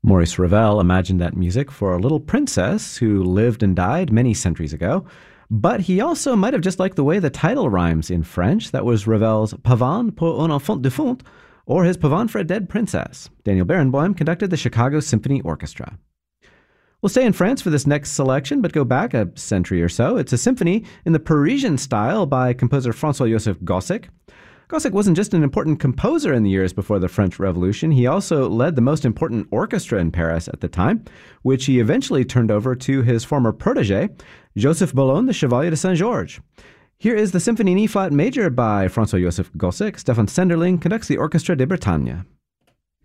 Maurice Ravel imagined that music for a little princess who lived and died many centuries ago. But he also might have just liked the way the title rhymes in French. That was Ravel's Pavane pour un enfant de font, or his Pavane for a Dead Princess. Daniel Barenboim conducted the Chicago Symphony Orchestra. We'll stay in France for this next selection, but go back a century or so. It's a symphony in the Parisian style by composer François-Joseph Gossec. Gossec wasn't just an important composer in the years before the French Revolution, he also led the most important orchestra in Paris at the time, which he eventually turned over to his former protege, Joseph Boulogne, the Chevalier de Saint-Georges. Here is the Symphony in E-flat major by François-Joseph Gossec. Stefan Senderling conducts the Orchestra de Bretagne.